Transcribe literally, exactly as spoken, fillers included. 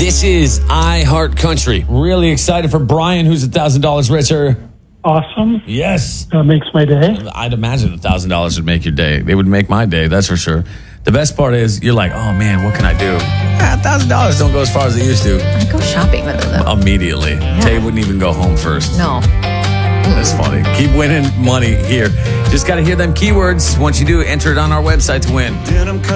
This is iHeartCountry. Really excited for Brian, who's one thousand dollars richer. Awesome. Yes. That makes my day. I'd imagine one thousand dollars would make your day. It would make my day, that's for sure. The best part is you're like, oh, man, what can I do? one thousand dollars don't go as far as it used to. I go shopping with it, though. Immediately. Yeah. Tay wouldn't even go home first. No. That's funny. Keep winning money here. Just got to hear them keywords. Once you do, enter it on our website to win.